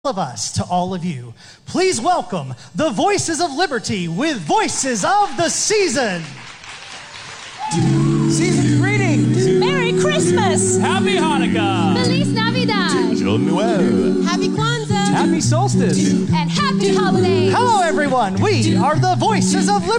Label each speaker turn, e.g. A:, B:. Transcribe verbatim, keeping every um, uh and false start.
A: of us to all of you. Please welcome the Voices of Liberty with Voices of the Season.
B: Season greetings.
C: Merry Christmas.
D: Happy Hanukkah.
C: Feliz Navidad.
E: Joyeux Noël.
C: Happy Kwanzaa.
B: Happy solstice.
C: And happy holidays.
A: Hello, everyone. We are the Voices of Liberty.